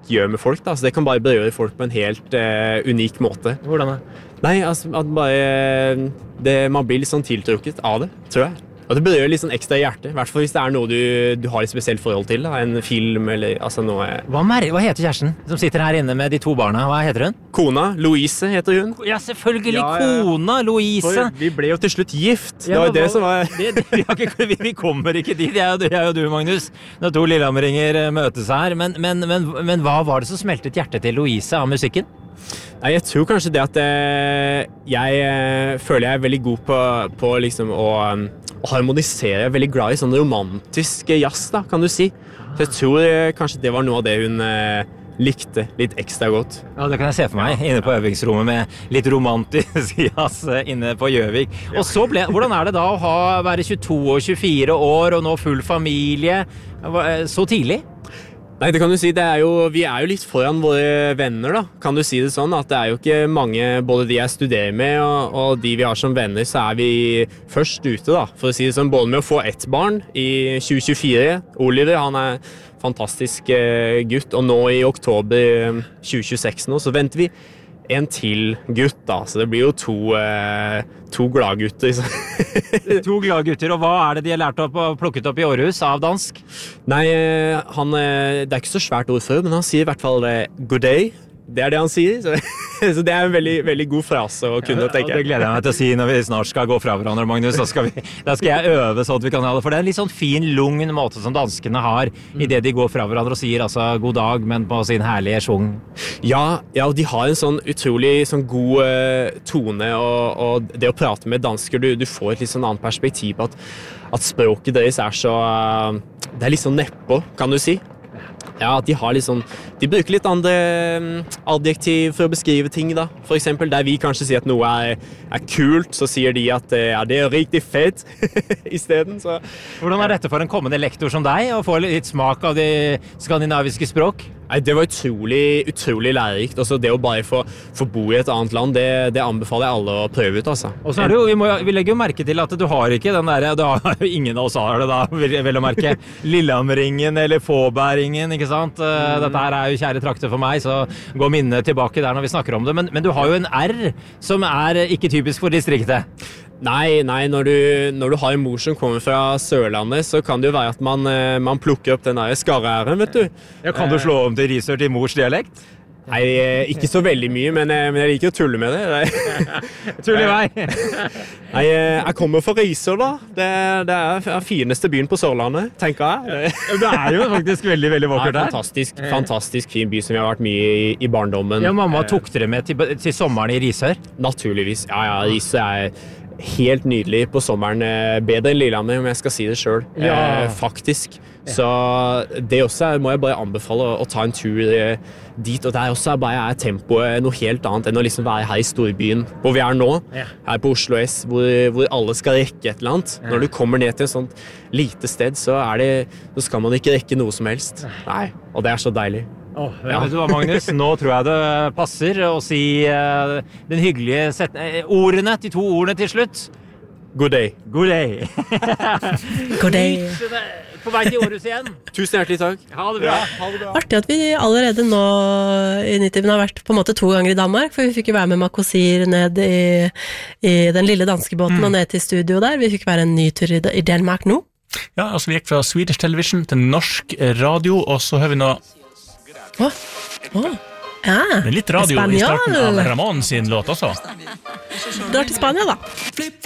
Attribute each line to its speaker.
Speaker 1: musikk gjør med folk da, så det kan bare berøre folk på en helt unik måte.
Speaker 2: Hvordan da?
Speaker 1: Nei, altså, at bare, man blir litt sånn tiltrukket av det, tror jeg. Og det berører litt sånn ekstra i hjertet, i hvert fall hvis det noe du har et spesielt forhold til, da, en film eller altså noe.
Speaker 2: Hva heter kjæresten som sitter her inne med de to barna? Hva heter hun?
Speaker 1: Kona, Louise heter hun.
Speaker 2: Ja, selvfølgelig, kona, Louise.
Speaker 1: For vi ble jo til slutt gift, det var det som var...
Speaker 2: Vi kommer ikke dit, jeg og du, Magnus, når to lillehammeringer møtes her, men hva var det som smeltet hjertet til Louise av musikken?
Speaker 1: Nei, jeg tror kanskje det at jeg føler jeg veldig god på liksom å harmonisere. Jeg veldig glad i sånn romantisk jazz, da, kan du si. Så jeg tror kanskje det var noe av det hun likte litt ekstra godt.
Speaker 2: Ja, det kan jeg se for meg, inne på øvingsrommet med litt romantisk jazz inne på Gjøvik. Og så hvordan det da å være 22 og 24 år og nå full familie så tidlig?
Speaker 1: Nei, det kan du si, vi jo litt foran våre venner da, kan du si det sånn, at det jo ikke mange, både de jeg studerer med og de vi har som venner, så vi først ute da, for å si det sånn, både med å få ett barn i 2024, Oliver, han fantastisk gutt, og nå i oktober 2026 nå, så venter vi en til gutt da, så det blir jo to gladgutter.
Speaker 2: To gladgutter, og hva det de har lært opp og plukket opp i Århus av dansk?
Speaker 1: Nei, det ikke så svært ord før, men han sier i hvert fall good day. Det det han sier, så det en veldig, veldig god frase å kunne tenke.
Speaker 2: Det gleder jeg meg til å si når vi snart skal gå fra hverandre, Magnus. Da skal jeg øve så at vi kan ha det, for det en litt sånn fin, lugn måte som danskene har i det de går fra hverandre og sier altså god dag, men på sin herlige svung.
Speaker 1: Ja, og de har en sånn utrolig sånn god tone, og det å prate med dansker, du får et litt sånn annet perspektiv på at språket deres så, det litt sånn nedpå, kan du si. Ja, de har liksom, de bruker litt andre adjektiv for å beskrive ting da. For eksempel, der vi kanskje sier at noe kult, så sier de at det riktig fett i stedet. Så.
Speaker 2: Hvordan dette for en kommende lektor som deg, å få litt smak av de skandinaviske språk?
Speaker 1: Nei, det var utrolig lærerikt. Også det å bare få bo i et annet land, det anbefaler jeg alle å prøve ut, altså.
Speaker 2: Og så det jo, vi legger jo merke til at du har ikke den der, det har jo ingen av oss har det da, vel å merke, Lillehammeringen eller Fåbæringen, ikke sant? Dette her jo kjære trakter for meg, så gå minnet tilbake der når vi snakker om det. Men du har jo en R som ikke typisk for distriktet.
Speaker 1: Nei, når du har en mor som kommer fra Sørlandet, så kan det jo være at man plukker opp den der skarre-æren, vet du.
Speaker 2: Ja, kan du slå om til Risør til mors dialekt?
Speaker 1: Nei, ikke så veldig mye, men jeg liker å tulle med det.
Speaker 2: Tull i vei!
Speaker 1: Nei, jeg kommer fra Risør da. Det fineste byen på Sørlandet, tenker jeg.
Speaker 2: Det jo faktisk veldig, veldig vakkert
Speaker 1: her. Fantastisk fin by som vi har vært mye i barndommen.
Speaker 2: Ja, mamma tok dere med til sommeren i Risør?
Speaker 1: Naturligvis. Ja, Risør helt nydelig på sommeren, bedre enn Lillehammer, om jeg skal si det selv, faktisk. Så det også må jeg bare anbefale å ta en tur dit, og der også bare tempoet noe helt annet enn å liksom være her i storbyen, hvor vi nå, her på Oslo S, hvor alle skal rekke et eller annet. Når du kommer ned til et sånt lite sted, så skal man ikke rekke noe som helst. Nei, og det så deilig.
Speaker 2: Vet du hva, Magnus? Nå tror jeg det passer å si den hyggelige de to ordene til slutt.
Speaker 1: Good day.
Speaker 2: Good day.
Speaker 3: Good day.
Speaker 2: På vei til Århus igjen.
Speaker 1: Tusen hjertelig takk.
Speaker 2: Ha det bra.
Speaker 3: Artig at vi allerede nå i Nitimen har vært på en måte 2 ganger i Danmark, for vi fikk jo være med Makosir ned i den lille danske båten og ned til studio der. Vi fikk være en ny tur i Danmark nå.
Speaker 4: Ja, altså vi gikk fra Swedish Television til norsk radio, og så har vi nå litt radio i starten av Ramón sin låt også.
Speaker 3: Drar til Spania da.